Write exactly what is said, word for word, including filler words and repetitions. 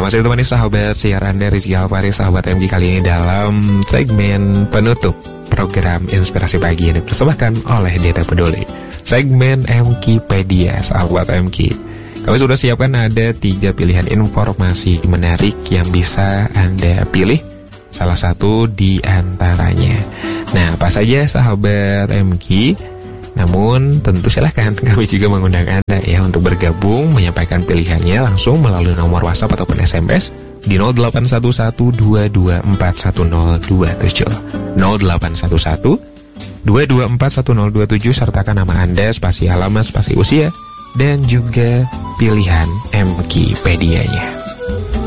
Masih temani sahabat siar Anda Rizky Alfari, sahabat M G kali ini dalam segmen penutup program Inspirasi Pagi yang dipersembahkan oleh Deta Peduli. Segmen M G-pedia, sahabat M G. Kami sudah siapkan ada tiga pilihan informasi menarik yang bisa Anda pilih salah satu di antaranya. Nah, apa saja sahabat M G? Namun tentu silahkan kami juga mengundang Anda ya untuk bergabung menyampaikan pilihannya langsung melalui nomor WhatsApp ataupun S M S di nol delapan satu satu dua dua empat satu nol dua tujuh nol delapan satu satu dua dua empat satu nol dua tujuh, sertakan nama Anda, spasi alamat, spasi usia, dan juga pilihan M G-pedianya.